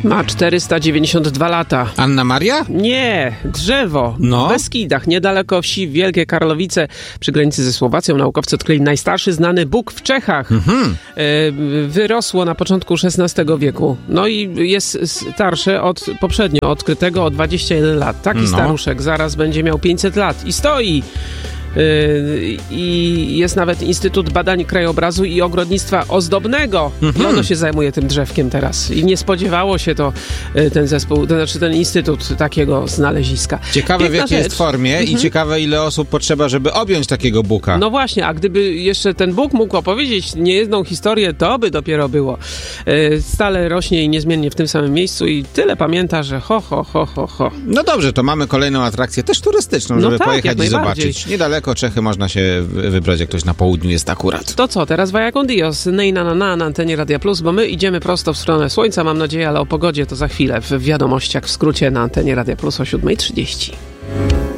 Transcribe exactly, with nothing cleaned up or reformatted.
Ma czterysta dziewięćdziesiąt dwa lata. Anna Maria? Nie, drzewo. No. W Beskidach, niedaleko wsi Wielkie Karlowice, przy granicy ze Słowacją, naukowcy odkryli najstarszy znany bóg w Czechach. Mhm. Wyrosło na początku szesnastego wieku. No i jest starsze od poprzednio odkrytego o dwadzieścia jeden lat. Taki no. staruszek zaraz będzie miał pięćset lat i stoi. I jest nawet Instytut Badań Krajobrazu i Ogrodnictwa Ozdobnego. Mhm. I ono się zajmuje tym drzewkiem teraz. I nie spodziewało się to ten zespół, to znaczy ten instytut takiego znaleziska. Ciekawe Piękna w jakiej rzecz. jest formie mhm. i ciekawe ile osób potrzeba, żeby objąć takiego buka. No właśnie, a gdyby jeszcze ten Bóg mógł opowiedzieć niejedną historię, to by dopiero było. Stale rośnie i niezmiennie w tym samym miejscu i tyle pamięta, że ho, ho, ho, ho, ho. No dobrze, to mamy kolejną atrakcję, też turystyczną, żeby no tak, pojechać i zobaczyć. Niedaleko Czechy można się wybrać, jak ktoś na południu jest akurat. To co, teraz Vaya con Dios, nej na na na na antenie Radia Plus, bo my idziemy prosto w stronę słońca, mam nadzieję, ale o pogodzie to za chwilę w wiadomościach w skrócie na antenie Radia Plus o siódma trzydzieści.